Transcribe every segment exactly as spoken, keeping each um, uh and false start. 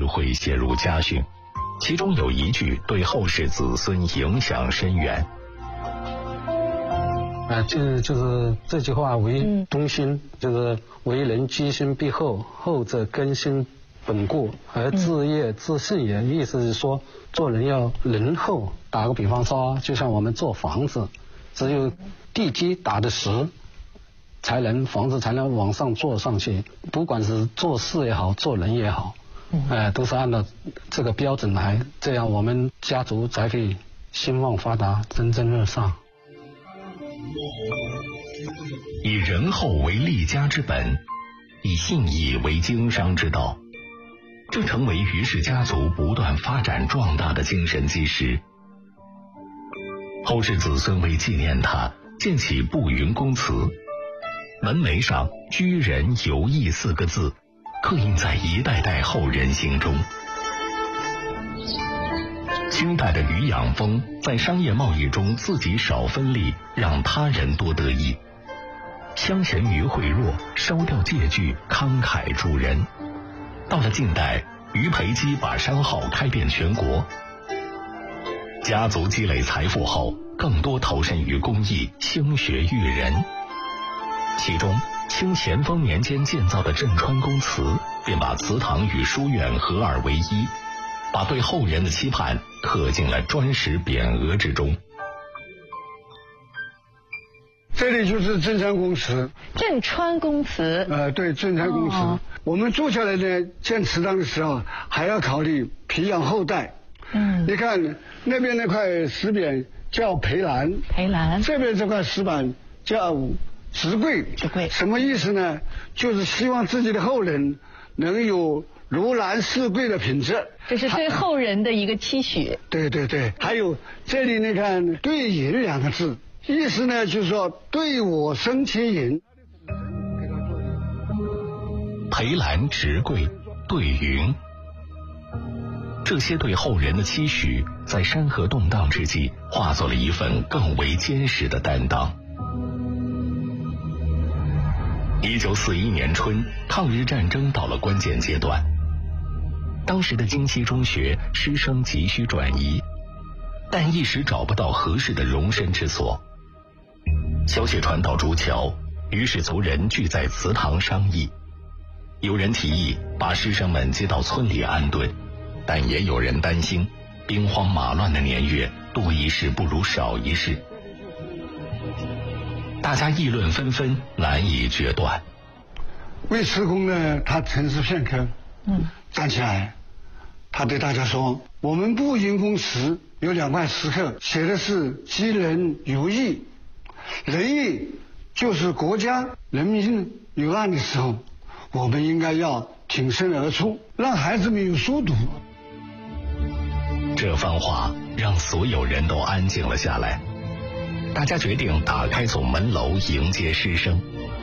慧写入家训，其中有一句对后世子孙影响深远。 啊，这就是这句话为中心，嗯、就是为人居心必厚，厚则根深本固，而自业自慎也。意思是说，做人要仁厚。打个比方说，就像我们做房子，只有地基打得实，才能房子才能往上做上去。不管是做事也好，做人也好，哎、呃，都是按照这个标准来，这样我们家族才会兴旺发达，蒸蒸日上。 以仁厚为立家之本，以信义为经商之道，这成为于氏家族不断发展壮大的精神基石。后世子孙为纪念他，建起步云公祠，门楣上“居仁游义”四个字刻印在一代代后人心中。清代的吕养风在商业贸易中自己少分利，让他人多得益。乡贤于惠弱，烧掉借据，慷慨助人。到了近代，于培基把商号开遍全国。家族积累财富后，更多投身于公益，兴学育人。其中，清咸丰年间建造的镇川公祠，便把祠堂与书院合二为一，把对后人的期盼刻进了砖石匾额之中。 这里就是镇川公祠。 镇川公祠。 呃，对，镇川公祠。哦、我们住下来呢，建祠堂的时候，还要考虑培养后代。嗯。你看那边那块石匾叫培兰， 培兰。 这边这块石板叫石贵。 石贵。 什么意思呢？就是希望自己的后人能有如兰似贵的品质。 这是对后人的一个期许。 对对对，还有这里你看“对银”两个字。意思呢，就是说对我生其银。 培兰、植桂、对云，这些对后人的期许，在山河动荡之际，化作了一份更为坚实的担当。一九四一年春，抗日战争到了关键阶段，当时的京西中学师生急需转移，但一时找不到合适的容身之所。消息传到竹桥，于是族人聚在祠堂商议。有人提议把师生们接到村里安顿，但也有人担心兵荒马乱的年月，多一事不如少一事。大家议论纷纷，难以决断。 魏慈公呢，他沉思片刻，嗯，站起来，他对大家说：“我们步云公祠有两块石刻，写的是积仁有义。仁义就是国家人民有难的时候，我们应该要挺身而出，让孩子们有书读。” 这番话让所有人都安静了下来，大家决定打开总门楼迎接师生。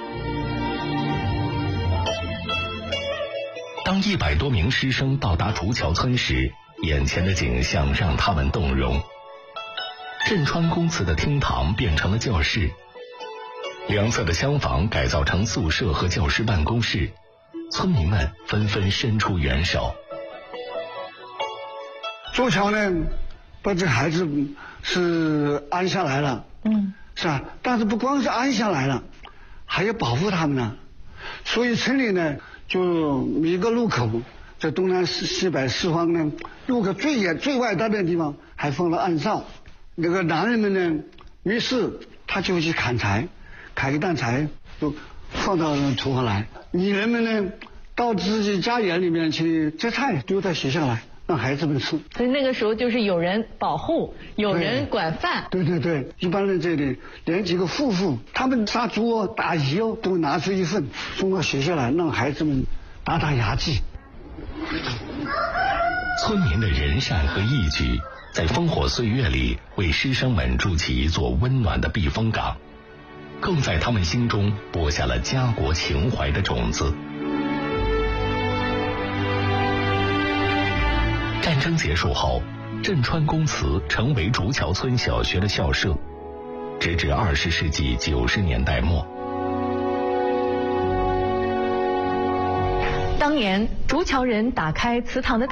当一百多名师生到达竹桥村时，眼前的景象让他们动容。镇川公祠的厅堂变成了教室，两侧的厢房改造成宿舍和教师办公室，村民们纷纷伸出援手。 竹桥呢，把这孩子是安下来了，嗯，是吧？但是不光是安下来了，还要保护他们呢。所以村里呢，就每个路口，在东南西西北四方呢，路口最远最外端的地方还放了暗哨。那个男人们呢，没事他就去砍柴，砍一担柴就放到土上来。女人们呢，到自己家园里面去摘菜，丢在学校来，让孩子们吃。 所以那个时候就是有人保护，有人管饭。 对对对，一般人这里连几个夫妇，他们杀猪哦、打鱼哦，都拿出一份送到学校来，让孩子们打打牙祭。 村民的仁善和义举，在烽火岁月里为师生们筑起一座温暖的避风港，更在他们心中播下了家国情怀的种子。战争结束后，镇川公祠成为竹桥村小学的校舍，直至二十世纪九十年代末。 当年竹桥人打开祠堂的